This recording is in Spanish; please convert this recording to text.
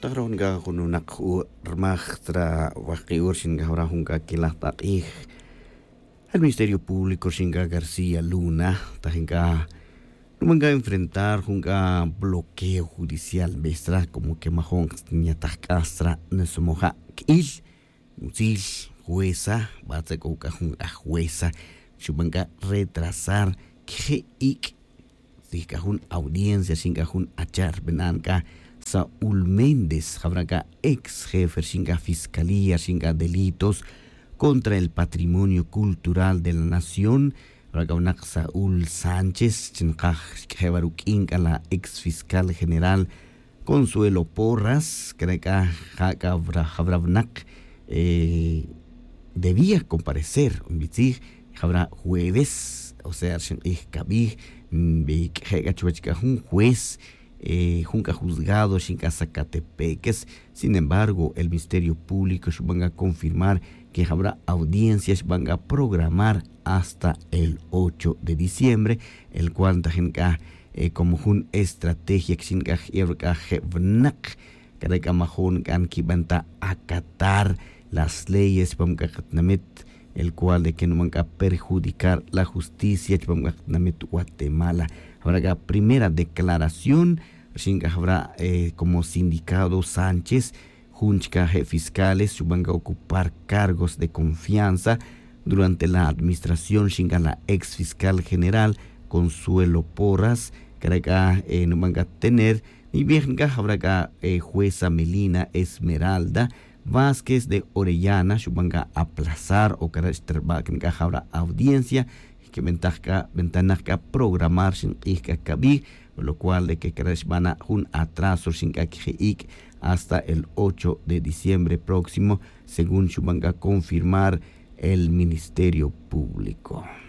Tagrahunga kununak urmachtra waqiur shinga hunga kilahtaih. El Ministerio Público shinga García Luna tahinga numanga enfrentar hunga bloqueo judicial bestra como que mahon niatakastra nesumoja il musil jueza bate koka hunga jueza shubanga retrasar que ik sika hun audiencia shinga hun achar benanka Saúl Méndez, Jabraga, ex jefe Shinga Fiscalía, Shinga Delitos contra el Patrimonio Cultural de la Nación, Jabraga Saúl Sánchez, Chinkaj Jebarukinka, la ex fiscal general Consuelo Porras, Kreka Jabravnak, debía comparecer, Jabra jueves, o sea, Kabij, un juez. Junca juzgado en Zacatepeques. Sin embargo, el Ministerio Público van a confirmar que habrá audiencias, van a programar hasta el 8 de diciembre, el cual como una estrategia que van a acatar las leyes, el cual de que no van a perjudicar la justicia de Guatemala. Habrá la primera declaración, habrá como sindicado Sánchez, juncha fiscales van a ocupar cargos de confianza durante la administración shinga la ex fiscal general Consuelo Porras, que no van a tener, ni bien habrá jueza Melina Esmeralda Vázquez de Orellana, van a aplazar o que habrá audiencia que ventaja programar sin kabig, lo cual de que van a un atraso sin hasta el 8 de diciembre próximo, según van a confirmar el Ministerio Público.